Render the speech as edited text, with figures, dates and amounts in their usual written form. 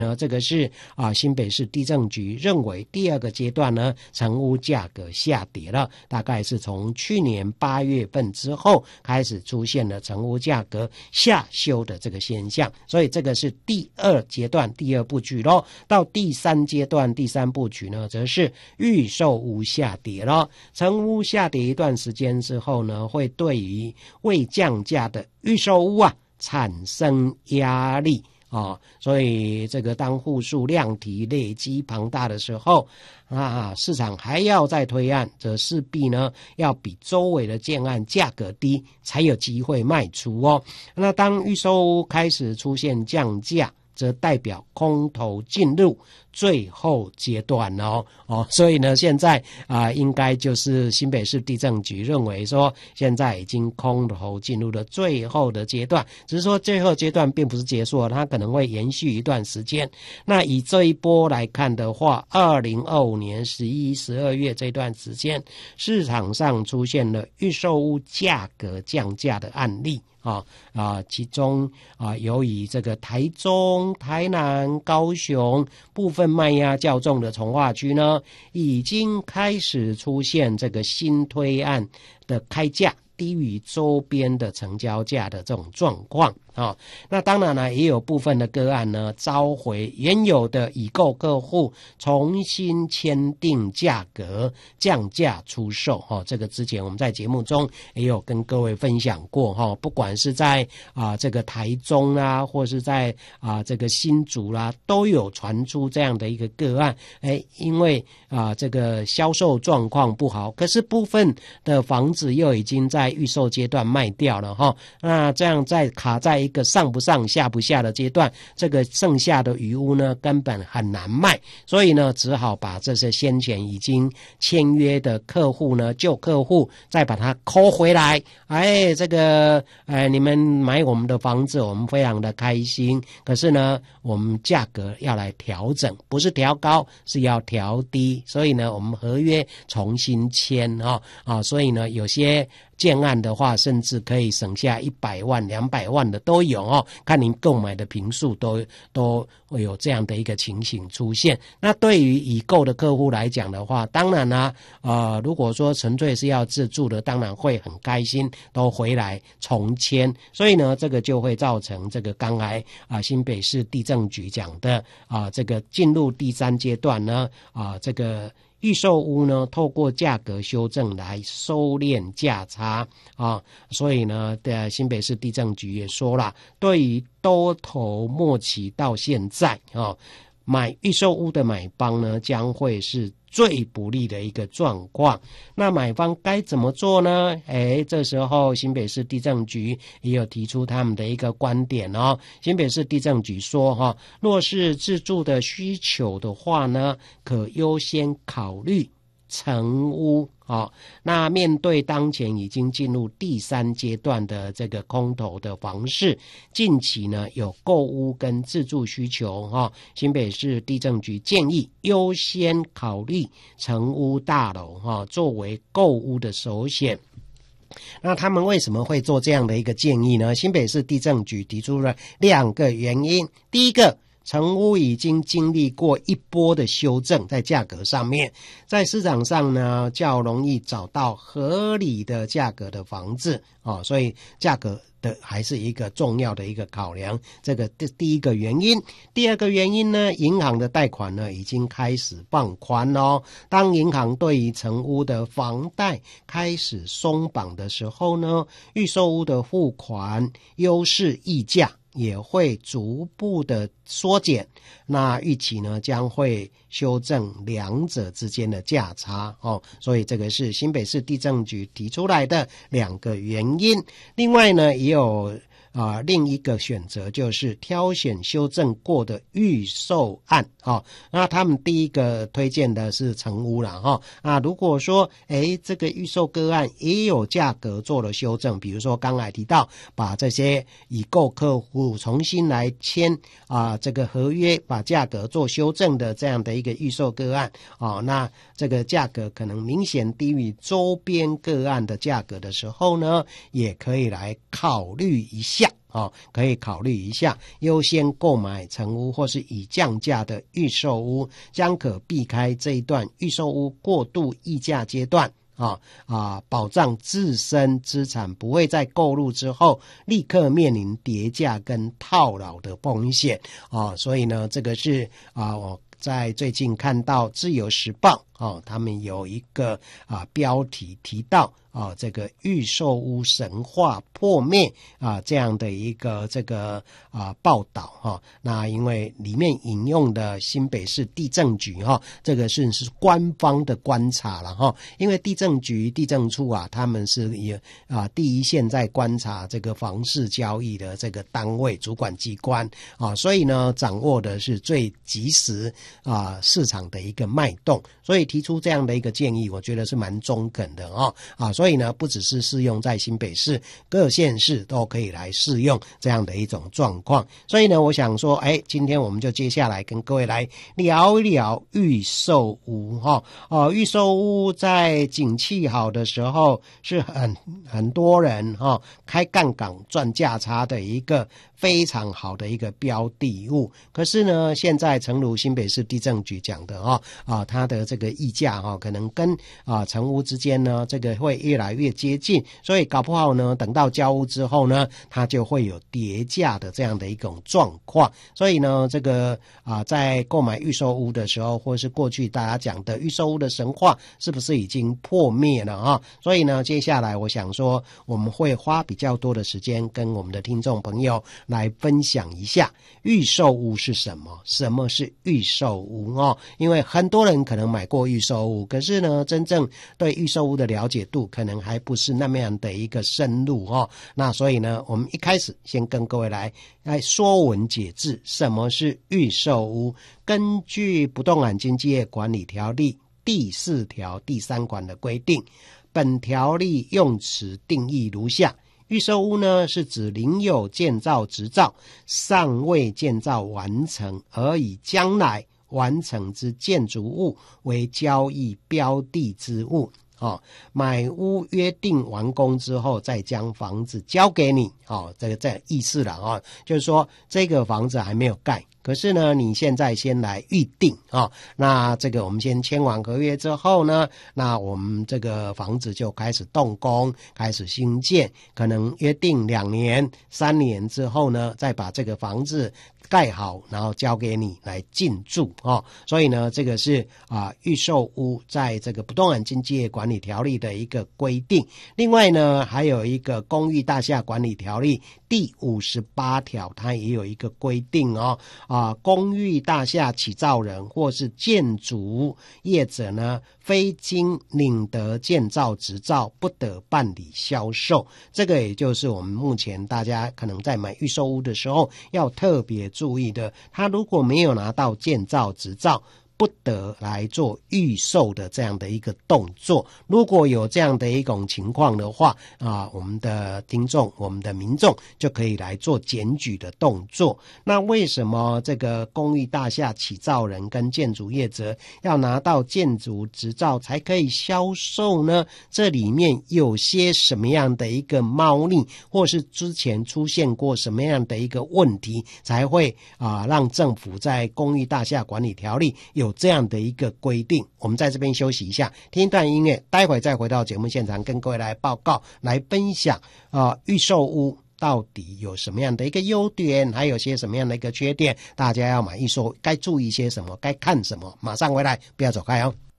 这个是新北市地政局认为第二个阶段呢，成屋价格下跌了，大概是从去年8月份之后开始出现了成屋价格下修的这个现象，所以这个是第二阶段第二布局咯。到第三阶段第三布局呢，则是预售屋下跌了，成屋下跌一段时间之后呢，会对于未降价的预售屋产生压力所以这个当户数量体累积庞大的时候市场还要再推案，则势必呢要比周围的建案价格低，才有机会卖出那当预售屋开始出现降价，则代表空头进入最后阶段所以呢现在应该就是新北市地政局认为说，现在已经空头进入了最后的阶段，只是说最后阶段并不是结束了，它可能会延续一段时间。那以这一波来看的话，2025年11、12月这段时间，市场上出现了预售屋价格降价的案例其中由于这个台中、台南、高雄部分卖压较重的从化区呢，已经开始出现这个新推案的开价低于周边的成交价的这种状况那当然呢，也有部分的个案呢，召回原有的已购客户重新签订价格降价出售这个之前我们在节目中也有跟各位分享过不管是在这个台中或是在这个新竹都有传出这样的一个个案因为这个销售状况不好，可是部分的房子又已经在预售阶段卖掉了那这样在卡在一个上不上下不下的阶段，这个剩下的余屋呢根本很难卖，所以呢只好把这些先前已经签约的客户呢，旧客户再把它扣回来这个你们买我们的房子我们非常的开心，可是呢我们价格要来调整，不是调高是要调低，所以呢我们合约重新签所以呢有些建案的话甚至可以省下100万200万的都有看您购买的坪数都会有这样的一个情形出现。那对于已购的客户来讲的话，当然如果说纯粹是要自住的，当然会很开心都回来重签，所以呢这个就会造成这个刚才新北市地政局讲的这个进入第三阶段呢这个预售屋呢透过价格修正来收敛价差所以呢新北市地政局也说了，对于多头末期到现在买预售屋的买方呢将会是最不利的一个状况。那买方该怎么做呢？这时候新北市地政局也有提出他们的一个观点新北市地政局说若是自住的需求的话呢，可优先考虑成屋那面对当前已经进入第三阶段的这个空头的房市，近期呢有购屋跟自住需求新北市地政局建议优先考虑成屋大楼作为购屋的首选。那他们为什么会做这样的一个建议呢？新北市地政局提出了2个原因。第一个，成屋已经经历过一波的修正，在价格上面，在市场上呢较容易找到合理的价格的房子所以价格的还是一个重要的一个考量，这个第一个原因。第二个原因呢，银行的贷款呢已经开始放宽当银行对于成屋的房贷开始松绑的时候呢，预售屋的付款优势溢价也会逐步的缩减，那预期呢将会修正两者之间的价差所以这个是新北市地政局提出来的2个原因。另外呢也有另一个选择就是挑选修正过的预售案那他们第一个推荐的是成屋啦如果说这个预售个案也有价格做了修正，比如说刚才提到把这些已购客户重新来签这个合约，把价格做修正的这样的一个预售个案那这个价格可能明显低于周边个案的价格的时候呢，也可以来考虑一下可以考虑一下优先购买成屋或是已降价的预售屋，将可避开这一段预售屋过度溢价阶段，保障自身资产不会在购入之后立刻面临跌价跟套牢的风险所以呢，这个是我在最近看到自由时报他们有一个标题提到这个预售屋神话破灭这样的一个这个报道那因为里面引用的新北市地政局这个是官方的观察了因为地政局地政处他们是第一线在观察这个房市交易的这个单位主管机关所以呢掌握的是最及时市场的一个脉动，所以提出这样的一个建议，我觉得是蛮中肯的所以呢不只是适用在新北市，各县市都可以来适用这样的一种状况。所以呢我想说今天我们就接下来跟各位来聊一聊预售屋预售屋在景气好的时候是很多人开杠杆赚价差的一个非常好的一个标的物。可是呢现在诚如新北市地政局讲的它的这个溢价可能跟成屋之间呢这个会越来越接近，所以搞不好呢等到交屋之后呢它就会有跌价的这样的一种状况。所以呢这个在购买预售屋的时候，或是过去大家讲的预售屋的神话是不是已经破灭了所以呢接下来我想说我们会花比较多的时间跟我们的听众朋友来分享一下预售屋是什么，什么是预售屋因为很多人可能买过预售屋，可是呢真正对预售屋的了解度可能还不是那么样的一个深入那所以呢我们一开始先跟各位来说文解字，什么是预售屋。根据不动产经纪业管理条例第4条第3款的规定，本条例用词定义如下：预售屋呢是指领有建造执照，尚未建造完成，而以将来完成之建筑物为交易标的之物买屋约定完工之后再将房子交给你这个意思了就是说这个房子还没有盖，可是呢你现在先来预定那这个我们先签完合约之后呢，那我们这个房子就开始动工，开始兴建，可能约定2年3年之后呢再把这个房子盖好，然后交给你来进驻所以呢这个是预售屋在这个不动产经纪业管理条例的一个规定。另外呢还有一个公寓大厦管理条例第58条，它也有一个规定公寓大厦起造人或是建筑业者呢，非经领得建造执照不得办理销售。这个也就是我们目前大家可能在买预售屋的时候要特别注意的，他如果没有拿到建造执照，不得来做预售的这样的一个动作。如果有这样的一种情况的话我们的听众我们的民众就可以来做检举的动作。那为什么这个公寓大厦起造人跟建筑业者要拿到建筑执照才可以销售呢？这里面有些什么样的一个猫腻，或是之前出现过什么样的一个问题，才会让政府在公寓大厦管理条例有这样的一个规定。我们在这边休息一下，听一段音乐，待会再回到节目现场跟各位来报告来分享预售屋到底有什么样的一个优点，还有些什么样的一个缺点，大家要买预售该注意些什么，该看什么。马上回来，不要走开